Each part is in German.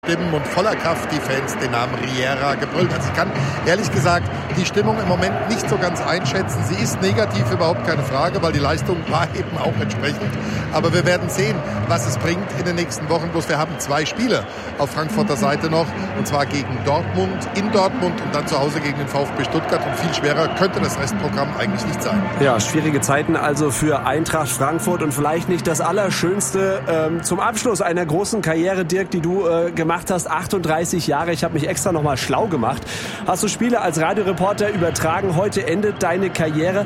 Stimmen und voller Kraft die Fans den Namen Riera gebrüllt. Also ich kann ehrlich gesagt die Stimmung im Moment nicht so ganz einschätzen. Sie ist negativ, überhaupt keine Frage, weil die Leistung war eben auch entsprechend. Aber wir werden sehen, was es bringt in den nächsten Wochen. Bloß wir haben 2 Spiele auf Frankfurter Seite noch. Und zwar gegen Dortmund, in Dortmund und dann zu Hause gegen den VfB Stuttgart. Und viel schwerer könnte das Restprogramm eigentlich nicht sein. Ja, schwierige Zeiten also für Eintracht Frankfurt und vielleicht nicht das Allerschönste zum Abschluss einer großen Karriere, Dirk, die du gemacht hast, 38 Jahre. Ich habe mich extra nochmal schlau gemacht. Hast du Spiele als Radioreporter übertragen. Heute endet deine Karriere.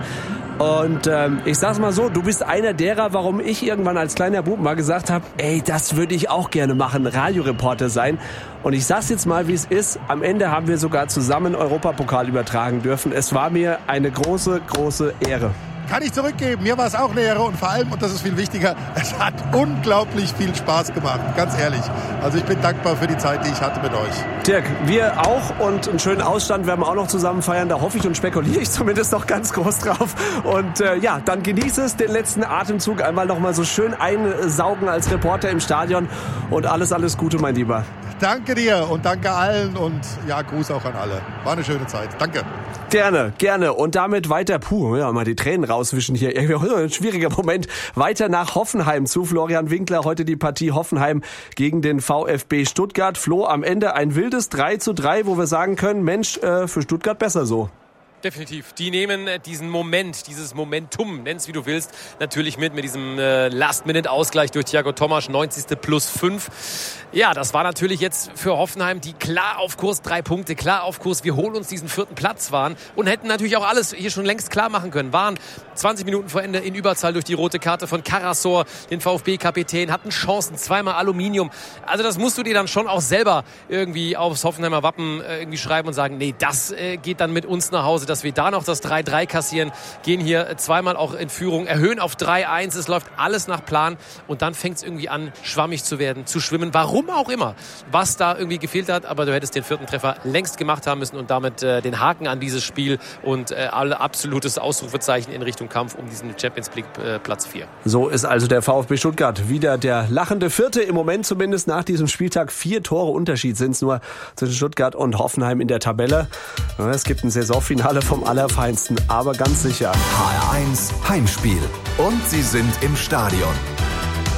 Und ich sag's mal so, du bist einer derer, warum ich irgendwann als kleiner Bub mal gesagt habe, ey, das würde ich auch gerne machen, Radioreporter sein. Und ich sag's jetzt mal, wie es ist. Am Ende haben wir sogar zusammen Europapokal übertragen dürfen. Es war mir eine große, große Ehre. Kann ich zurückgeben. Mir war es auch eine Ehre und vor allem, und das ist viel wichtiger, es hat unglaublich viel Spaß gemacht, ganz ehrlich. Also ich bin dankbar für die Zeit, die ich hatte mit euch. Dirk, wir auch und einen schönen Ausstand werden wir auch noch zusammen feiern. Da hoffe ich und spekuliere ich zumindest noch ganz groß drauf. Und ja, dann genieße es, den letzten Atemzug einmal noch mal so schön einsaugen als Reporter im Stadion. Und alles Gute, mein Lieber. Danke dir und danke allen und ja, Gruß auch an alle. War eine schöne Zeit. Danke. Gerne. Und damit weiter, ja, mal die Tränen rauswischen hier. Ein schwieriger Moment. Weiter nach Hoffenheim zu Florian Winkler. Heute die Partie Hoffenheim gegen den VfB Stuttgart. Flo, am Ende ein wildes 3:3, wo wir sagen können, Mensch, für Stuttgart besser so. Definitiv. Die nehmen diesen Moment, dieses Momentum, nenn's wie du willst, natürlich mit diesem Last-Minute-Ausgleich durch Thiago Tomasch, 90. +5. Ja, das war natürlich jetzt für Hoffenheim, die klar auf Kurs, 3 Punkte, klar auf Kurs, wir holen uns diesen 4. Platz waren und hätten natürlich auch alles hier schon längst klar machen können. Waren 20 Minuten vor Ende in Überzahl durch die rote Karte von Karasor, den VfB-Kapitän, hatten Chancen, 2-mal Aluminium. Also das musst du dir dann schon auch selber irgendwie aufs Hoffenheimer Wappen irgendwie schreiben und sagen, nee, das geht dann mit uns nach Hause, dass wir da noch das 3:3 kassieren, gehen hier 2-mal auch in Führung, erhöhen auf 3:1, es läuft alles nach Plan und dann fängt es irgendwie an, schwammig zu werden, zu schwimmen, warum auch immer, was da irgendwie gefehlt hat, aber du hättest den 4. Treffer längst gemacht haben müssen und damit den Haken an dieses Spiel und alle absolutes Ausrufezeichen in Richtung Kampf um diesen Champions League Platz 4. So ist also der VfB Stuttgart wieder der lachende Vierte, im Moment zumindest nach diesem Spieltag. 4 Tore Unterschied sind es nur zwischen Stuttgart und Hoffenheim in der Tabelle. Es gibt ein Saisonfinale vom Allerfeinsten, aber ganz sicher. HR1 Heimspiel. Und sie sind im Stadion.